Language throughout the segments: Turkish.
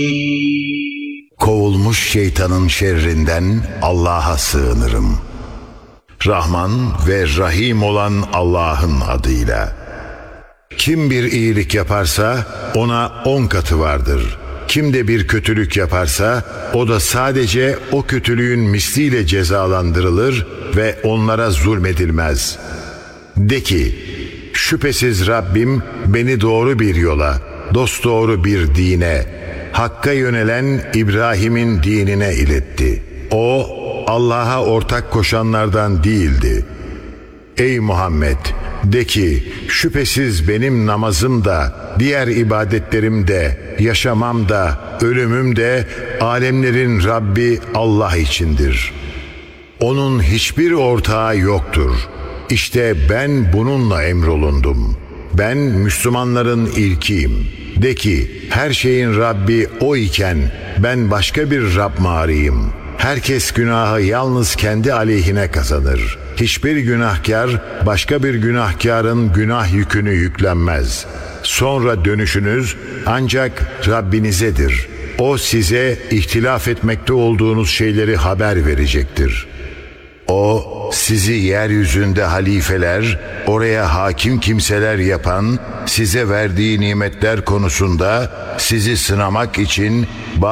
Kovulmuş şeytanın şerrinden Allah'a sığınırım. Rahman ve Rahim olan Allah'ın adıyla. Kim bir iyilik yaparsa ona 10 katı vardır. Kim de bir kötülük yaparsa o da sadece o kötülüğün misliyle cezalandırılır ve onlara zulmedilmez. De ki, şüphesiz Rabbim beni doğru bir yola, dosdoğru bir dine, Hakk'a yönelen İbrahim'in dinine iletti. O, Allah'a ortak koşanlardan değildi. Ey Muhammed! De ki, şüphesiz benim namazım da, diğer ibadetlerim de, yaşamam da, ölümüm de, alemlerin Rabbi Allah içindir. Onun hiçbir ortağı yoktur. İşte ben bununla emrolundum. Ben Müslümanların ilkiyim. De ki, her şeyin Rabbi O iken, ben başka bir Rab mı arayayım? Herkes günahı yalnız kendi aleyhine kazanır. Hiçbir günahkar başka bir günahkarın günah yükünü yüklenmez. Sonra dönüşünüz ancak Rabbinizedir. O size ihtilaf etmekte olduğunuz şeyleri haber verecektir. O sizi yeryüzünde halifeler, oraya hakim kimseler yapan, size verdiği nimetler konusunda sizi sınamak için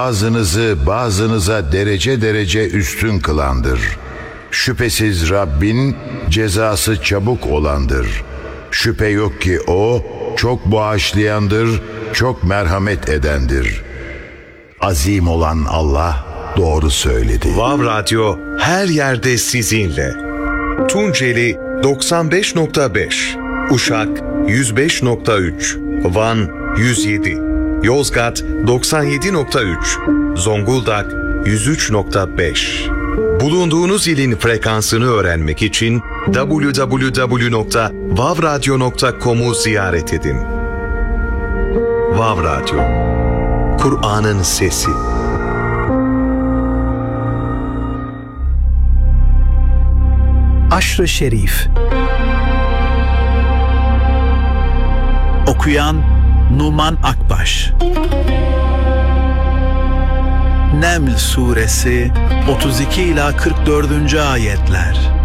bazınıza derece derece üstün kılandır. Şüphesiz Rabbin cezası çabuk olandır. Şüphe yok ki O çok bağışlayandır, çok merhamet edendir. Azim olan Allah doğru söyledi. Vav Radyo her yerde sizinle. Tunceli 95.5, Uşak 105.3, Van 107, Yozgat 97.3, Zonguldak 103.5. Bulunduğunuz ilin frekansını öğrenmek için www.vavradyo.com'u ziyaret edin. Vav Radyo, Kur'an'ın sesi. Aşr-ı Şerif. Okuyan Numan Akbaş. Neml Suresi 32 ila 44. ayetler.